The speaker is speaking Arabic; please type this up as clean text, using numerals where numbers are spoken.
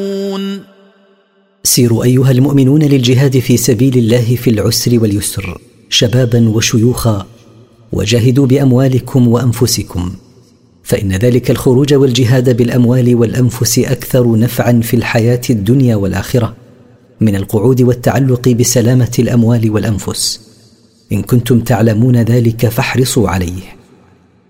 سيروا أيها المؤمنون للجهاد في سبيل الله في العسر واليسر شبابا وشيوخا، وجاهدوا بأموالكم وأنفسكم، فإن ذلك الخروج والجهاد بالأموال والأنفس أكثر نفعا في الحياة الدنيا والآخرة من القعود والتعلق بسلامة الأموال والأنفس. إن كنتم تعلمون ذلك فاحرصوا عليه.